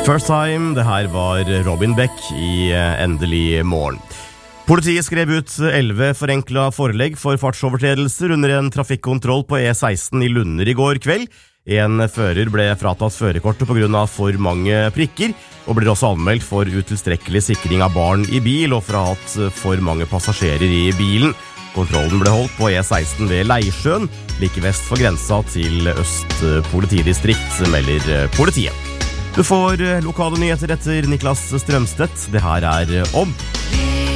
First Time, det her var Robin Beck i Endelig morgen. Politiet skrev ut 11 forenkla forelegg for fartsovertredelser under en trafikkontroll på E16 i Lunder i går kveld. En fører ble fratatt førerkortet på grunn av for mange prikker, og blir også anmeldt for utilstrekkelig sikring av barn i bil og for å ha hatt for mange passasjerer i bilen. Kontrollen ble holdt på E16 ved Leisjøen, like vest for grensa til Øst politidistrikt, melder politiet. Du får lokale nyheter etter Niklas Strømstedt. Det her er Om.